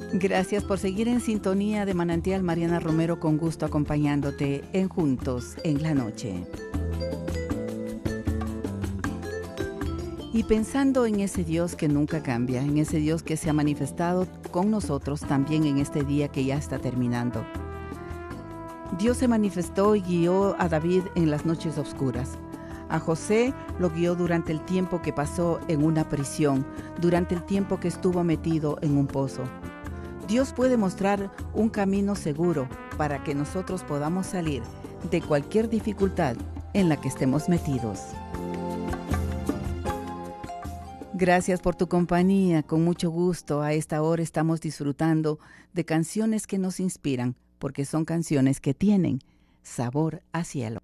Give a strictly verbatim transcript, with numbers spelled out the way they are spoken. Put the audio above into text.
Gracias por seguir en sintonía de Manantial. Mariana Romero, con gusto acompañándote en Juntos en la Noche. Y pensando en ese Dios que nunca cambia, en ese Dios que se ha manifestado con nosotros también en este día que ya está terminando. Dios se manifestó y guió a David en las noches oscuras. A José lo guió durante el tiempo que pasó en una prisión, durante el tiempo que estuvo metido en un pozo. Dios puede mostrar un camino seguro para que nosotros podamos salir de cualquier dificultad en la que estemos metidos. Gracias por tu compañía, con mucho gusto. A esta hora estamos disfrutando de canciones que nos inspiran, porque son canciones que tienen sabor a cielo.